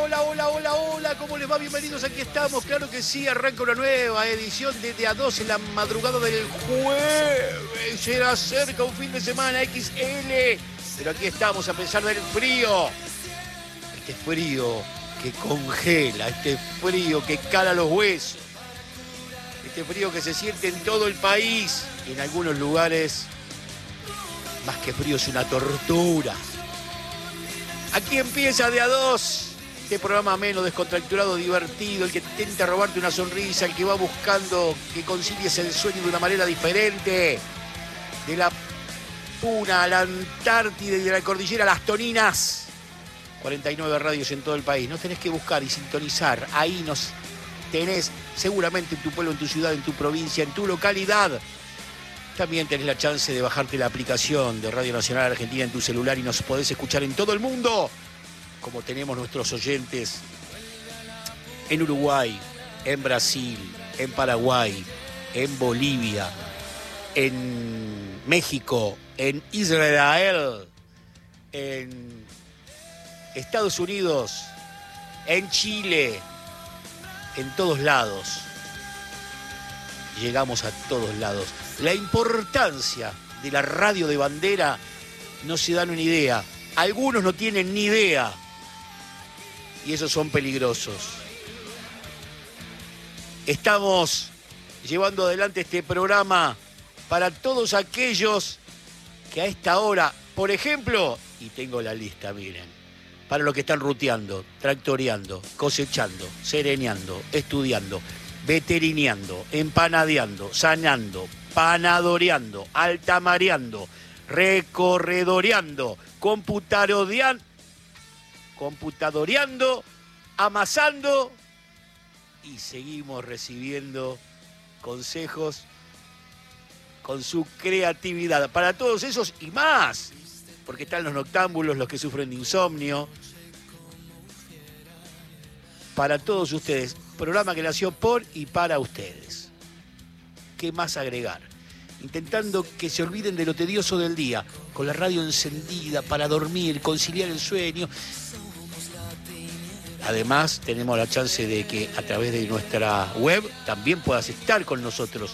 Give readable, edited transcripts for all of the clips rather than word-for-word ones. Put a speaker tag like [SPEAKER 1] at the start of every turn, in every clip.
[SPEAKER 1] hola, ¿cómo les va? Bienvenidos, aquí estamos, claro que sí, arranca una nueva edición de A 2 en la madrugada del jueves. Llega cerca un fin de semana XL, pero aquí estamos a pesar del frío. Este frío que congela, este frío que cala los huesos, este frío que se siente en todo el país y en algunos lugares, más que frío, es una tortura. Aquí empieza De A 2, este programa ameno, descontracturado, divertido, el que intenta robarte una sonrisa, el que va buscando que concilies el sueño de una manera diferente. De la Puna a la Antártida y de la cordillera a las Toninas. 49 radios en todo el país. Nos tenés que buscar y sintonizar. Ahí nos tenés seguramente en tu pueblo, en tu ciudad, en tu provincia, en tu localidad. También tenés la chance de bajarte la aplicación de Radio Nacional Argentina en tu celular y nos podés escuchar en todo el mundo, como tenemos nuestros oyentes en Uruguay, en Brasil, en Paraguay, en Bolivia, en México, en Israel, en Estados Unidos, en Chile, en todos lados. Llegamos a todos lados. La importancia de la radio de bandera no se dan una idea. Algunos no tienen ni idea. Y esos son peligrosos. Estamos llevando adelante este programa para todos aquellos que a esta hora, por ejemplo, y tengo la lista, miren, para los que están ruteando, tractoreando, cosechando, sereneando, estudiando, veterineando, empanadeando, sanando, panadoreando, altamareando, recorredoreando, computadoreando, amasando, y seguimos recibiendo consejos con su creatividad. Para todos esos y más, porque están los noctámbulos, los que sufren de insomnio. Para todos ustedes, programa que nació por y para ustedes. ¿Qué más agregar? Intentando que se olviden de lo tedioso del día, con la radio encendida para dormir, conciliar el sueño. Además, tenemos la chance de que a través de nuestra web también puedas estar con nosotros.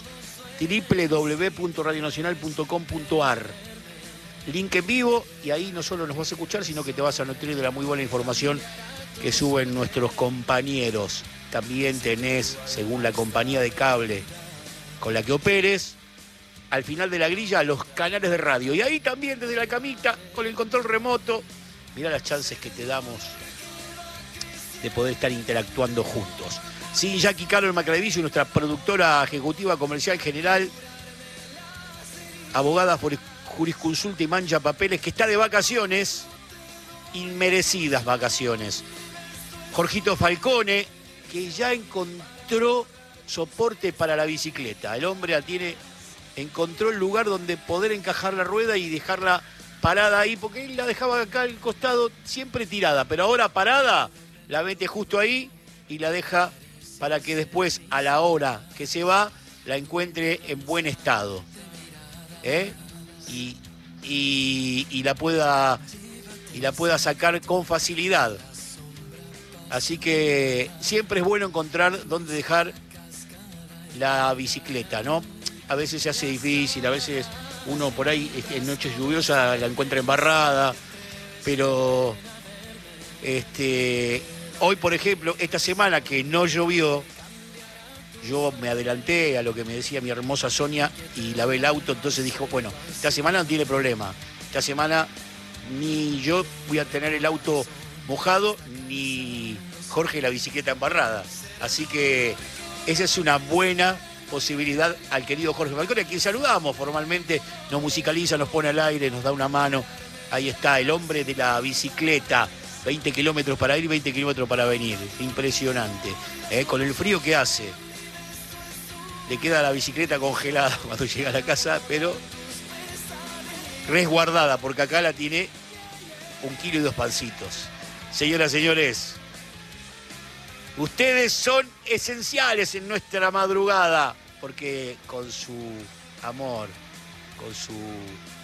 [SPEAKER 1] www.radionacional.com.ar. Link en vivo, y ahí no solo nos vas a escuchar, sino que te vas a nutrir de la muy buena información que suben nuestros compañeros. También tenés, según la compañía de cable con la que operes, al final de la grilla los canales de radio. Y ahí también desde la camita, con el control remoto, mirá las chances que te damos de poder estar interactuando juntos. Sí, Jackie Carol Macradevicio, nuestra productora ejecutiva comercial general, abogada por jurisconsulta y mancha papeles, que está de vacaciones, inmerecidas vacaciones. Jorgito Falcone, que ya encontró soporte para la bicicleta. El hombre encontró el lugar donde poder encajar la rueda y dejarla parada ahí, porque él la dejaba acá al costado siempre tirada, pero ahora parada, la mete justo ahí y la deja para que después, a la hora que se va, la encuentre en buen estado. Y la pueda sacar con facilidad. Así que siempre es bueno encontrar dónde dejar la bicicleta, ¿no? A veces se hace difícil, a veces uno por ahí en noches lluviosas la encuentra embarrada, pero hoy, por ejemplo, esta semana que no llovió, yo me adelanté a lo que me decía mi hermosa Sonia y lavé el auto, entonces dijo, bueno, esta semana no tiene problema. Esta semana ni yo voy a tener el auto mojado, ni Jorge la bicicleta embarrada. Así que esa es una buena posibilidad al querido Jorge Falcone, a quien saludamos formalmente, nos musicaliza, nos pone al aire, nos da una mano. Ahí está, el hombre de la bicicleta. 20 kilómetros para ir, 20 kilómetros para venir. Impresionante. Con el frío que hace. Le queda la bicicleta congelada cuando llega a la casa, pero resguardada, porque acá la tiene 1 kilo y 2 pancitos. Señoras, señores, ustedes son esenciales en nuestra madrugada, porque con su amor, con su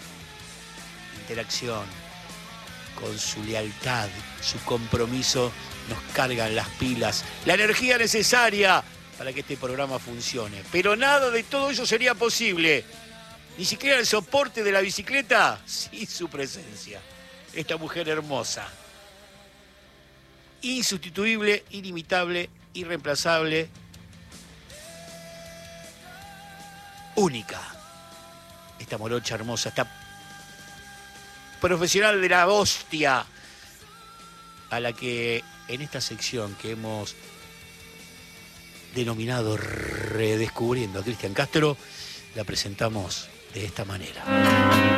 [SPEAKER 1] interacción, con su lealtad, su compromiso, nos cargan las pilas, la energía necesaria para que este programa funcione. Pero nada de todo eso sería posible. Ni siquiera el soporte de la bicicleta sin su presencia. Esta mujer hermosa, insustituible, inimitable, irreemplazable, única. Esta morocha hermosa, esta profesional de la hostia, a la que en esta sección que hemos denominado Redescubriendo a Cristian Castro, la presentamos de esta manera.